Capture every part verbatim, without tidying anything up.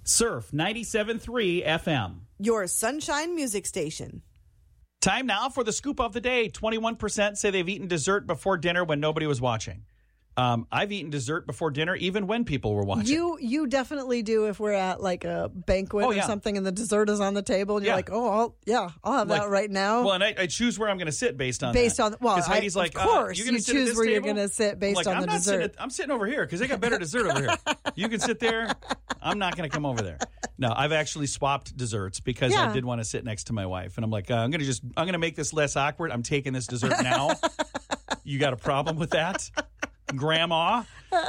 Surf ninety-seven point three F M. Your Sunshine Music Station. Time now for the scoop of the day. twenty-one percent say they've eaten dessert before dinner when nobody was watching. Um, I've eaten dessert before dinner even when people were watching. You you definitely do if we're at like a banquet Oh, or yeah. something and the dessert is on the table and you're Yeah. like, oh, I'll, yeah, I'll have Like- that right now. Well, and I, I choose where I'm going to sit based on Based that. on- well, 'Cause I- Heidi's of like, uh, course, you're gonna you sit at choose this where you're table? gonna sit based I'm like, on I'm the not dessert. Sitting at, I'm sitting over here because they got better dessert over here. You can sit there. I'm not going to come over there. No, I've actually swapped desserts because I Yeah. did want to sit next to my wife, and I'm like, uh, I'm going to just, I'm going to make this less awkward. I'm taking this dessert now. You got a problem with that, Grandma?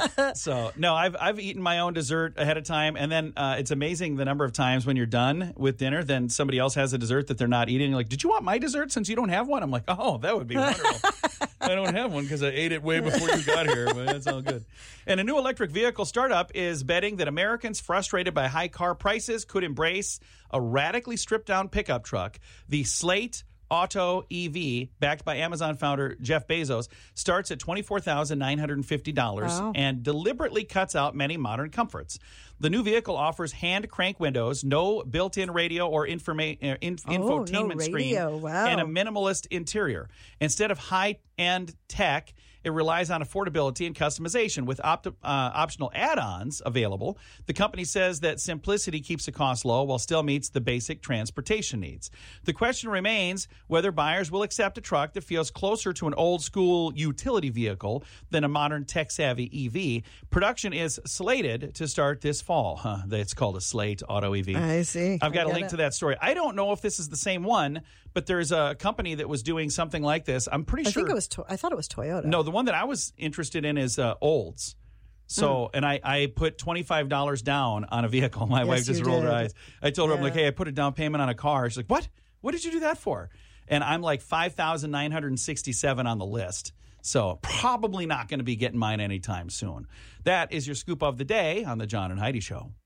So no, I've I've eaten my own dessert ahead of time, and then uh, it's amazing the number of times when you're done with dinner, then somebody else has a dessert that they're not eating. You're like, did you want my dessert since you don't have one? I'm like, oh, that would be wonderful. I don't have one because I ate it way before you got here, but that's all good. And a new electric vehicle startup is betting that Americans frustrated by high car prices could embrace a radically stripped down pickup truck. The Slate Auto E V, backed by Amazon founder Jeff Bezos, starts at twenty-four thousand nine hundred fifty dollars Wow. and deliberately cuts out many modern comforts. The new vehicle offers hand crank windows, no built-in radio or informa- uh, in- Oh, infotainment no screen, radio. Wow. and a minimalist interior. Instead of high-end tech, it relies on affordability and customization with opt- uh, optional add-ons available. The company says that simplicity keeps the cost low while still meets the basic transportation needs. The question remains whether buyers will accept a truck that feels closer to an old-school utility vehicle than a modern tech-savvy E V. Production is slated to start this fall. Huh, it's called a Slate Auto E V. I see. I've got I a get link it. to that story. I don't know if this is the same one, but there's a company that was doing something like this. I'm pretty I sure. think it was. To- I thought it was Toyota. No, the one that I was interested in is uh, Olds. So, Mm. and I, I put twenty-five dollars down on a vehicle. My Yes, wife just you rolled her did. eyes. I told her, I'm Yeah. like, hey, I put a down payment on a car. She's like, what? What did you do that for? And I'm like five thousand nine hundred sixty-seven on the list. So probably not going to be getting mine anytime soon. That is your scoop of the day on the John and Heidi Show.